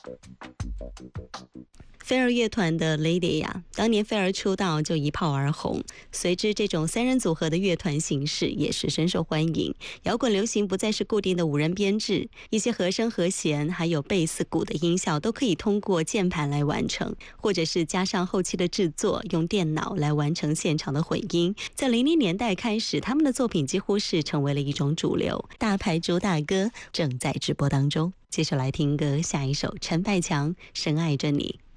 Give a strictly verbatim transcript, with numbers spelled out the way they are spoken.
飞儿乐团的 Lady 呀，当年飞儿出道就一炮而红，随之这种三人组合的乐团形式也是深受欢迎。摇滚流行不再是固定的五人编制，一些和声、和弦还有贝斯、鼓的音效都可以通过键盘来完成，或者是加上后期的制作，用电脑来完成现场的混音。在零零年代开始，他们的作品几乎是成为了一种主流。大牌主打歌正在直播当中，接下来听歌，下一首陈百强《深爱着你》。